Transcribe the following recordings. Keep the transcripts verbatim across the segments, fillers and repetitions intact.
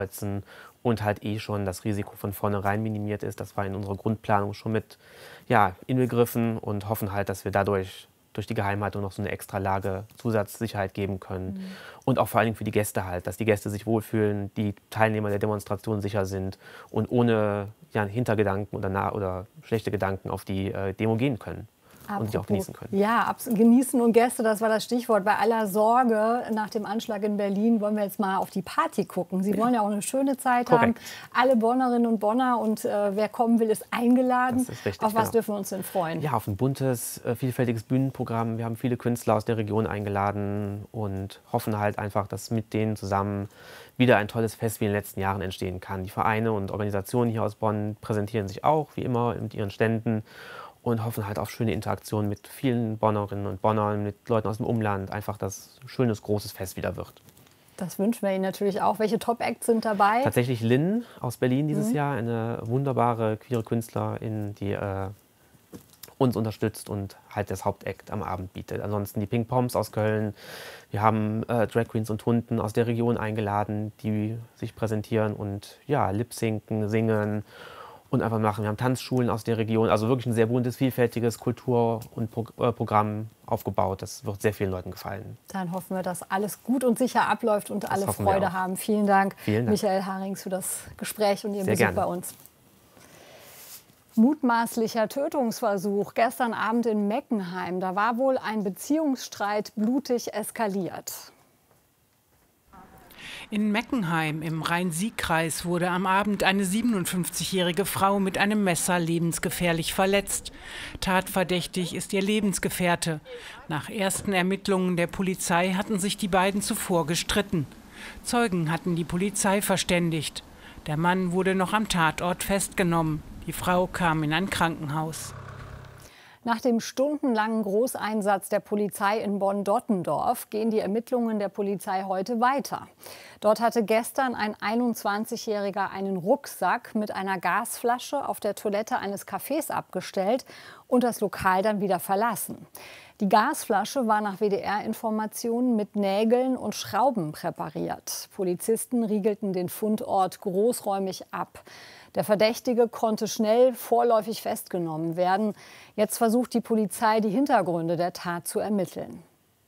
und halt eh schon das Risiko von vornherein minimiert ist. Das war in unserer Grundplanung schon mit ja, inbegriffen und hoffen halt, dass wir dadurch durch die Geheimhaltung noch so eine extra Lage Zusatzsicherheit geben können. Mhm. Und auch vor allen Dingen für die Gäste halt, dass die Gäste sich wohlfühlen, die Teilnehmer der Demonstration sicher sind und ohne ja, Hintergedanken oder, nah oder schlechte Gedanken auf die äh, Demo gehen können. Und sie auch genießen können. Ja, genießen und Gäste, das war das Stichwort. Bei aller Sorge nach dem Anschlag in Berlin wollen wir jetzt mal auf die Party gucken. Sie ja. wollen ja auch eine schöne Zeit Korrekt. haben. Alle Bonnerinnen und Bonner und äh, wer kommen will, ist eingeladen. Das ist richtig, auf was genau. dürfen wir uns denn freuen? Ja, auf ein buntes, äh, vielfältiges Bühnenprogramm. Wir haben viele Künstler aus der Region eingeladen und hoffen halt einfach, dass mit denen zusammen wieder ein tolles Fest wie in den letzten Jahren entstehen kann. Die Vereine und Organisationen hier aus Bonn präsentieren sich auch, wie immer, mit ihren Ständen. Und hoffen halt auf schöne Interaktionen mit vielen Bonnerinnen und Bonnern, mit Leuten aus dem Umland. Einfach, dass ein schönes, großes Fest wieder wird. Das wünschen wir Ihnen natürlich auch. Welche Top-Acts sind dabei? Tatsächlich Lynn aus Berlin dieses mhm. Jahr. Eine wunderbare queere Künstlerin, die äh, uns unterstützt und halt das Hauptact am Abend bietet. Ansonsten die Pink Poms aus Köln. Wir haben äh, Drag Queens und Hunden aus der Region eingeladen, die sich präsentieren und ja, lip-sinken, singen. Und einfach machen. Wir haben Tanzschulen aus der Region, also wirklich ein sehr buntes, vielfältiges Kultur- und Pro äh, Programm aufgebaut. Das wird sehr vielen Leuten gefallen. Dann hoffen wir, dass alles gut und sicher abläuft und das alle Freude haben. Vielen Dank, Vielen Dank, Michael Harings, für das Gespräch und Ihren sehr Besuch gerne. bei uns. Mutmaßlicher Tötungsversuch gestern Abend in Meckenheim. Da war wohl ein Beziehungsstreit blutig eskaliert. In Meckenheim im Rhein-Sieg-Kreis wurde am Abend eine siebenundfünfzigjährige Frau mit einem Messer lebensgefährlich verletzt. Tatverdächtig ist ihr Lebensgefährte. Nach ersten Ermittlungen der Polizei hatten sich die beiden zuvor gestritten. Zeugen hatten die Polizei verständigt. Der Mann wurde noch am Tatort festgenommen. Die Frau kam in ein Krankenhaus. Nach dem stundenlangen Großeinsatz der Polizei in Bonn-Dottendorf gehen die Ermittlungen der Polizei heute weiter. Dort hatte gestern ein einundzwanzigjähriger einen Rucksack mit einer Gasflasche auf der Toilette eines Cafés abgestellt und das Lokal dann wieder verlassen. Die Gasflasche war nach W D R-Informationen mit Nägeln und Schrauben präpariert. Polizisten riegelten den Fundort großräumig ab. Der Verdächtige konnte schnell vorläufig festgenommen werden. Jetzt versucht die Polizei, die Hintergründe der Tat zu ermitteln.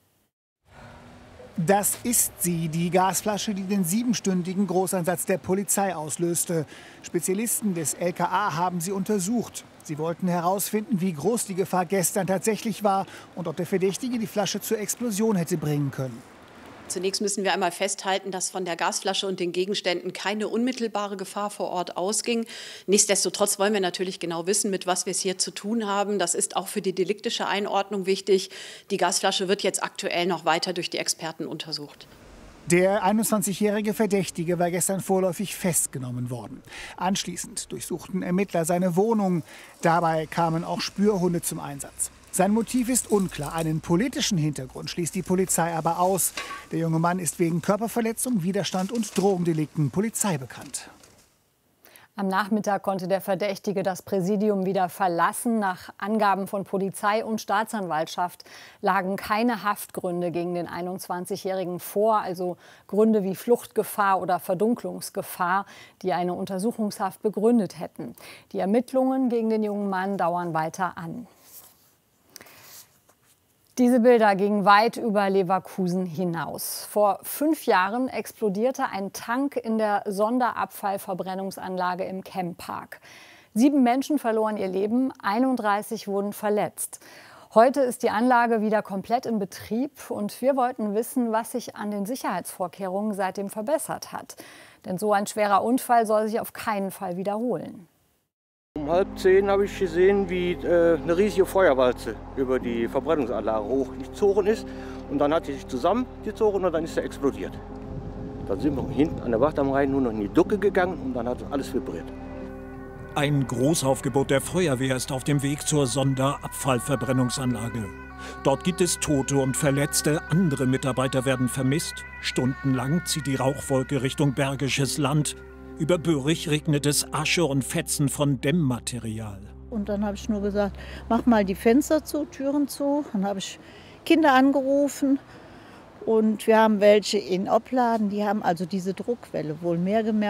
Das ist sie, die Gasflasche, die den siebenstündigen Großeinsatz der Polizei auslöste. Spezialisten des L K A haben sie untersucht. Sie wollten herausfinden, wie groß die Gefahr gestern tatsächlich war und ob der Verdächtige die Flasche zur Explosion hätte bringen können. Zunächst müssen wir einmal festhalten, dass von der Gasflasche und den Gegenständen keine unmittelbare Gefahr vor Ort ausging. Nichtsdestotrotz wollen wir natürlich genau wissen, mit was wir es hier zu tun haben. Das ist auch für die deliktische Einordnung wichtig. Die Gasflasche wird jetzt aktuell noch weiter durch die Experten untersucht. Der einundzwanzigjährige Verdächtige war gestern vorläufig festgenommen worden. Anschließend durchsuchten Ermittler seine Wohnung. Dabei kamen auch Spürhunde zum Einsatz. Sein Motiv ist unklar. Einen politischen Hintergrund schließt die Polizei aber aus. Der junge Mann ist wegen Körperverletzung, Widerstand und Drogendelikten Polizei bekannt. Am Nachmittag konnte der Verdächtige das Präsidium wieder verlassen. Nach Angaben von Polizei und Staatsanwaltschaft lagen keine Haftgründe gegen den einundzwanzigjährigen vor, also Gründe wie Fluchtgefahr oder Verdunklungsgefahr, die eine Untersuchungshaft begründet hätten. Die Ermittlungen gegen den jungen Mann dauern weiter an. Diese Bilder gingen weit über Leverkusen hinaus. Vor fünf Jahren explodierte ein Tank in der Sonderabfallverbrennungsanlage im Chempark. Sieben Menschen verloren ihr Leben, einunddreißig wurden verletzt. Heute ist die Anlage wieder komplett in Betrieb und wir wollten wissen, was sich an den Sicherheitsvorkehrungen seitdem verbessert hat. Denn so ein schwerer Unfall soll sich auf keinen Fall wiederholen. Um halb zehn habe ich gesehen, wie äh, eine riesige Feuerwalze über die Verbrennungsanlage hochgezogen ist. Und dann hat sie sich zusammengezogen und dann ist sie explodiert. Dann sind wir hinten an der Wacht am Rhein nur noch in die Ducke gegangen und dann hat alles vibriert. Ein Großaufgebot der Feuerwehr ist auf dem Weg zur Sonderabfallverbrennungsanlage. Dort gibt es Tote und Verletzte, andere Mitarbeiter werden vermisst. Stundenlang zieht die Rauchwolke Richtung Bergisches Land. Über Böhrig regnet es Asche und Fetzen von Dämmmaterial. Und dann habe ich nur gesagt, mach mal die Fenster zu, Türen zu. Dann habe ich Kinder angerufen und wir haben welche in Opladen, die haben also diese Druckwelle wohl mehr gemerkt.